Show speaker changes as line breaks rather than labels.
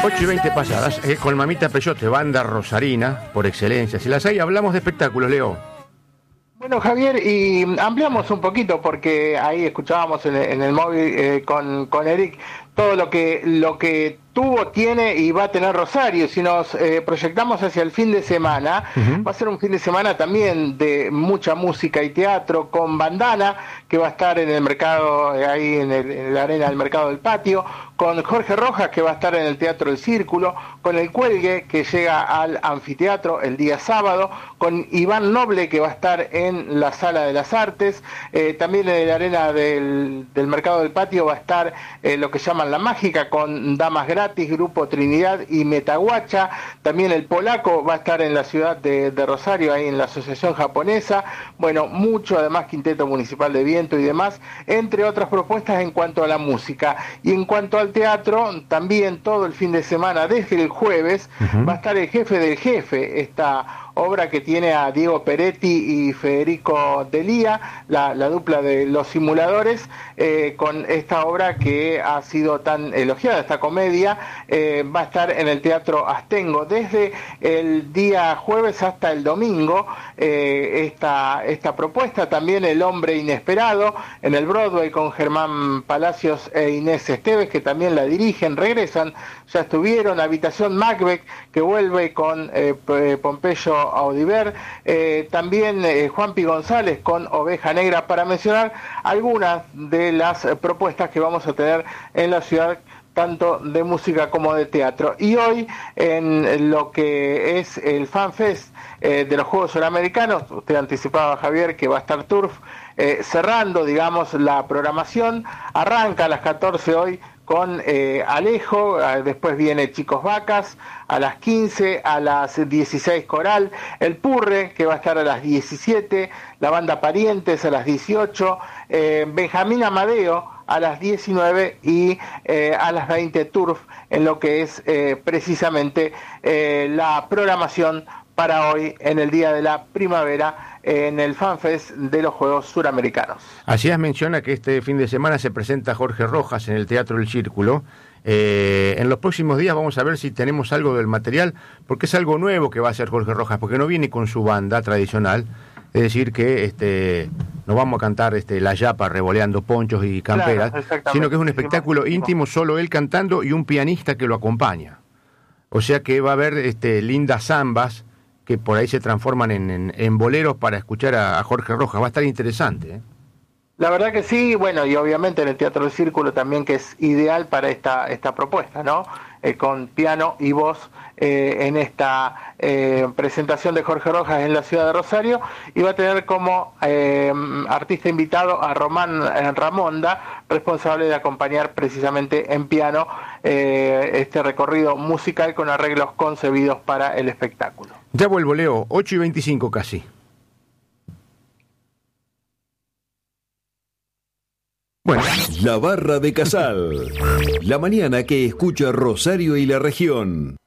8:20 pasadas, con Mamita Peyote, banda rosarina, por excelencia. Si las hay, hablamos de espectáculos, Leo.
Bueno, Javier, y ampliamos un poquito, porque ahí escuchábamos en el móvil con Eric todo lo que tuvo, tiene y va a tener Rosario. Si nos proyectamos hacia el fin de semana, va a ser un fin de semana también de mucha música y teatro, con Bandana, que va a estar en el mercado, ahí en la arena del Mercado del Patio, con Jorge Rojas, que va a estar en el Teatro del Círculo, con El Cuelgue, que llega al anfiteatro el día sábado, con Iván Noble, que va a estar en la Sala de las Artes, también en la arena del Mercado del Patio va a estar lo que llaman La Mágica, con Damas Gratis, Grupo Trinidad y Metaguacha. También el Polaco va a estar en la ciudad de Rosario, ahí en la Asociación Japonesa. Bueno, mucho, además Quinteto Municipal de Viento y demás, entre otras propuestas en cuanto a la música. Y en cuanto al teatro, también todo el fin de semana, desde el jueves, va a estar El Jefe del Jefe, esta obra que tiene a Diego Peretti y Federico Delía, la dupla de Los Simuladores, con esta obra que ha sido tan elogiada, esta comedia. Va a estar en el Teatro Astengo desde el día jueves hasta el domingo, esta propuesta. También El Hombre Inesperado en el Broadway, con Germán Palacios e Inés Esteves, que también la dirigen, regresan, ya estuvieron. Habitación Macbeth, que vuelve con Pompeyo Audiver, también Juanpi González con Oveja Negra, para mencionar algunas de las propuestas que vamos a tener en la ciudad, tanto de música como de teatro. Y hoy, en lo que es el FanFest de los Juegos Suramericanos, usted anticipaba, Javier, que va a estar Turf cerrando, digamos, la programación. Arranca a las 14 hoy con Alejo, después viene Chicos Vacas a las 15, a las 16 Coral, El Purre, que va a estar a las 17, la banda Parientes a las 18, Benjamín Amadeo a las 19 y a las 20 Turf, en lo que es precisamente la programación para hoy, en el Día de la Primavera, en el FanFest de los Juegos Suramericanos.
Hacías menciona que este fin de semana se presenta Jorge Rojas en el Teatro del Círculo. En los próximos días vamos a ver si tenemos algo del material, porque es algo nuevo que va a hacer Jorge Rojas, porque no viene con su banda tradicional. Es decir, que no vamos a cantar la yapa revoleando ponchos y camperas, claro, sino que es un espectáculo íntimo, solo él cantando y un pianista que lo acompaña. O sea que va a haber lindas zambas que por ahí se transforman en boleros para escuchar a Jorge Rojas. Va a estar interesante, ¿eh?
La verdad que sí. Bueno, y obviamente en el Teatro del Círculo también, que es ideal para esta propuesta, ¿no? Con piano y voz en esta presentación de Jorge Rojas en la ciudad de Rosario, y va a tener como artista invitado a Román Ramonda, responsable de acompañar precisamente en piano este recorrido musical con arreglos concebidos para el espectáculo.
Ya vuelvo, Leo, 8:25 casi.
Bueno. La Barra de Casal. La mañana que escucha Rosario y la región.